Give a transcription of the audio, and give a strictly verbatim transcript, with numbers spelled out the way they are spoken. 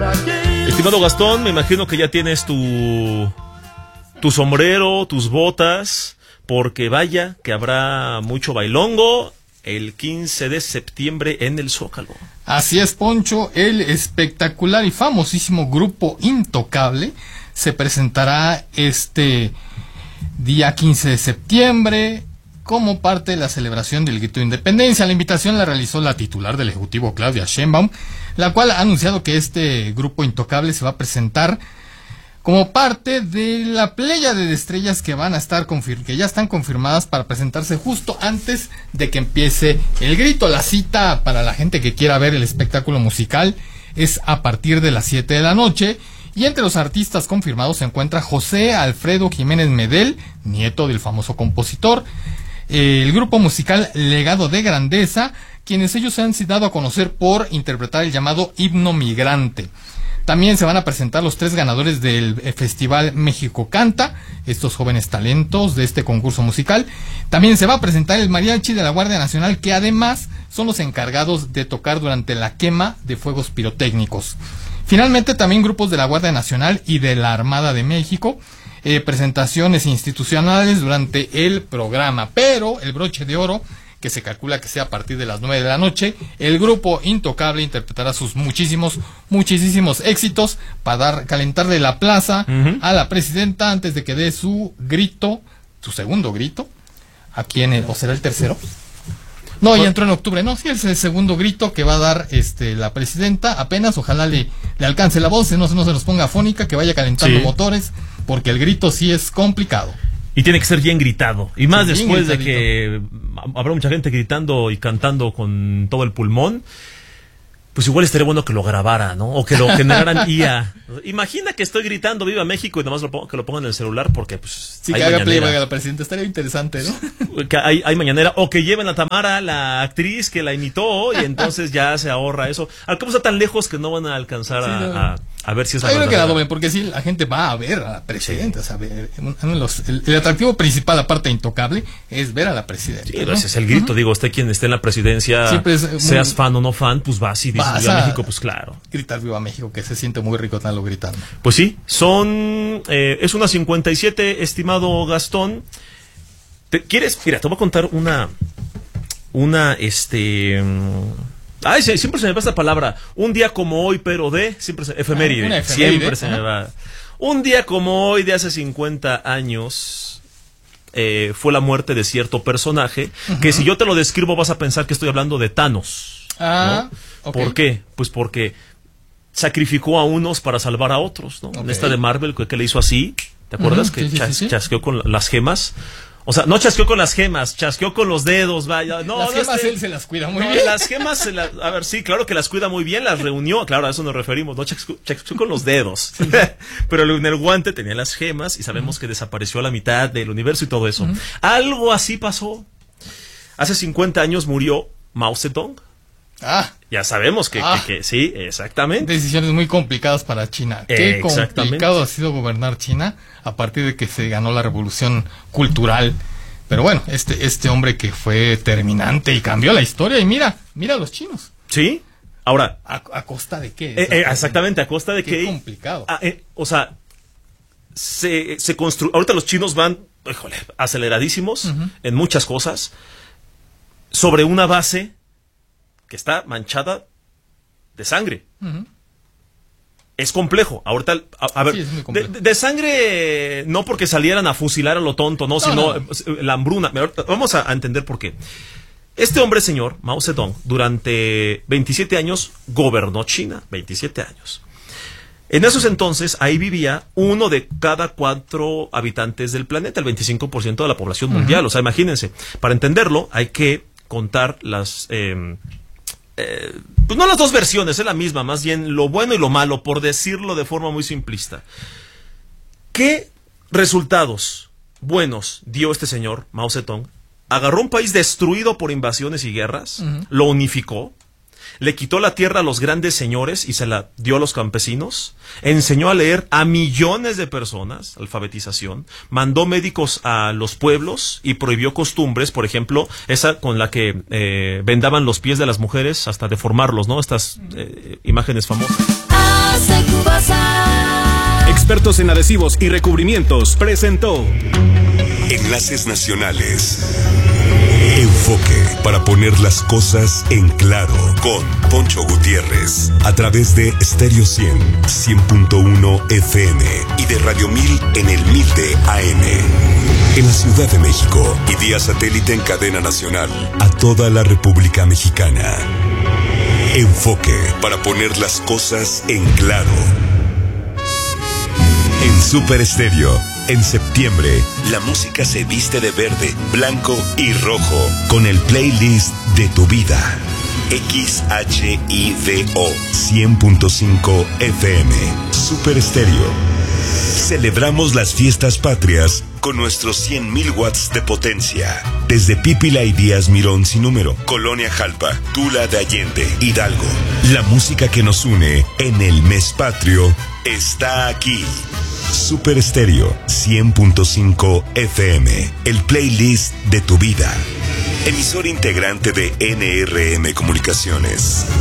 Estimado Gastón, me imagino que ya tienes tu, tu sombrero, tus botas, porque vaya que habrá mucho bailongo el quince de septiembre en el Zócalo. Así es, Poncho, el espectacular y famosísimo grupo Intocable se presentará este día quince de septiembre como parte de la celebración del Grito de Independencia. La invitación la realizó la titular del Ejecutivo, Claudia Sheinbaum, la cual ha anunciado que este grupo Intocable se va a presentar como parte de la pléyade de estrellas que van a estar confir- que ya están confirmadas para presentarse justo antes de que empiece el grito. La cita para la gente que quiera ver el espectáculo musical es a partir de las siete de la noche. Y entre los artistas confirmados se encuentra José Alfredo Jiménez Medel, nieto del famoso compositor, el grupo musical Legado de Grandeza, quienes ellos se han dado a conocer por interpretar el llamado Himno Migrante. También se van a presentar los tres ganadores del Festival México Canta, estos jóvenes talentos de este concurso musical. También se va a presentar el Mariachi de la Guardia Nacional, que además son los encargados de tocar durante la quema de fuegos pirotécnicos. Finalmente, también grupos de la Guardia Nacional y de la Armada de México, eh, presentaciones institucionales durante el programa. Pero el broche de oro, que se calcula que sea a partir de las nueve de la noche, el grupo Intocable interpretará sus muchísimos, muchísimos éxitos para dar, calentarle la plaza uh-huh. a la presidenta antes de que dé su grito, su segundo grito, aquí en el, o será el tercero. No, ya entró en octubre, no, sí, es el segundo grito que va a dar este la presidenta, apenas, ojalá le, le alcance la voz, no, no se nos ponga afónica, que vaya calentando sí. motores, porque el grito sí es complicado. Y tiene que ser bien gritado, y más sí, después de que habrá mucha gente gritando y cantando con todo el pulmón. Pues igual estaría bueno que lo grabara, ¿no? O que lo generaran I A. Imagina que estoy gritando Viva México y nomás lo pongo, que lo pongan en el celular porque pues sí, hay que haga playback a la presidenta, estaría interesante, ¿no? Que hay, hay mañanera, o que lleven a Tamara, la actriz que la imitó, y entonces ya se ahorra eso. Al cabo está tan lejos que no van a alcanzar sí, a, no. a, a ver si es Yo creo que la doblen, porque sí, la gente va a ver a la presidenta, sí. ¿sabe? Los, el, el atractivo principal, aparte de Intocable, es ver a la presidenta. Sí, ¿no? Ese es el grito, uh-huh. digo, usted quien esté en la presidencia, es, seas muy... fan o no fan, pues vas y dices Viva México, pues claro. Gritar Viva México, que se siente muy rico estarlo gritando. Pues sí, son, eh, es una cincuenta y siete, estimado Gastón. ¿Te, ¿Quieres? Mira, te voy a contar una, una, este... Ay, sí, siempre se me va esta palabra. Un día como hoy, pero de... Siempre se, efeméride. Ah, efeméride. Siempre se me va. Un día como hoy, de hace cincuenta años, eh, fue la muerte de cierto personaje, uh-huh. que si yo te lo describo vas a pensar que estoy hablando de Thanos. Ah, ¿no? okay. ¿Por qué? Pues porque sacrificó a unos para salvar a otros, ¿no? Okay. En esta de Marvel, que, que le hizo así, ¿te acuerdas? Uh-huh. que sí, chas, sí, sí. chasqueó con las gemas. O sea, no chasqueó con las gemas, chasqueó con los dedos, vaya. No, las no gemas este, él se las cuida muy no, bien. Las gemas, se la, a ver, sí, claro que las cuida muy bien, las reunió, claro, a eso nos referimos, no chasqueó, chasqueó con los dedos. Sí. Pero en el guante tenía las gemas y sabemos uh-huh. que desapareció a la mitad del universo y todo eso. Uh-huh. Algo así pasó. Hace cincuenta años murió Mao Zedong. Ah, ya sabemos que, ah, que, que sí, exactamente. Decisiones muy complicadas para China. Qué complicado ha sido gobernar China a partir de que se ganó la revolución cultural. Pero bueno, este este hombre que fue terminante y cambió la historia. Y mira, mira a los chinos. Sí. Ahora, ¿a, a costa de qué? Eh, eh, exactamente, a costa de qué. Qué complicado. Ah, eh, o sea, se, se construye. Ahorita los chinos van, híjole, aceleradísimos uh-huh. en muchas cosas sobre una base que está manchada de sangre. Uh-huh. Es complejo. Ahorita, a, a ver, sí, de, de sangre, no porque salieran a fusilar a lo tonto, no, no sino no. la hambruna. Vamos a, a entender por qué. Este hombre, señor, Mao Zedong, durante veintisiete años gobernó China. veintisiete años. En esos entonces, ahí vivía uno de cada cuatro habitantes del planeta, el veinticinco por ciento de la población uh-huh. mundial. O sea, imagínense. Para entenderlo, hay que contar las... Eh, Eh, pues no las dos versiones, es la misma, más bien lo bueno y lo malo, por decirlo de forma muy simplista. ¿Qué resultados buenos dio este señor, Mao Zedong? Agarró un país destruido por invasiones y guerras, uh-huh. lo unificó, le quitó la tierra a los grandes señores y se la dio a los campesinos, enseñó a leer a millones de personas, alfabetización, mandó médicos a los pueblos y prohibió costumbres, por ejemplo, esa con la que eh, vendaban los pies de las mujeres hasta deformarlos, ¿no? Estas eh, imágenes famosas. Expertos en adhesivos y recubrimientos presentó Enlaces Nacionales. Enfoque para poner las cosas en claro con Poncho Gutiérrez a través de Stereo cien, cien punto uno F M y de Radio mil en el mil de A M. En la Ciudad de México y vía satélite en cadena nacional a toda la República Mexicana. Enfoque para poner las cosas en claro. En Super Estéreo, en septiembre, la música se viste de verde, blanco y rojo con el playlist de tu vida. X H I V O cien punto cinco F M. Super Estéreo. Celebramos las fiestas patrias con nuestros cien mil watts de potencia. Desde Pípila y Díaz Mirón sin número, Colonia Jalpa, Tula de Allende, Hidalgo. La música que nos une en el mes patrio está aquí. Super Estéreo cien punto cinco F M, el playlist de tu vida. Emisor integrante de N R M Comunicaciones.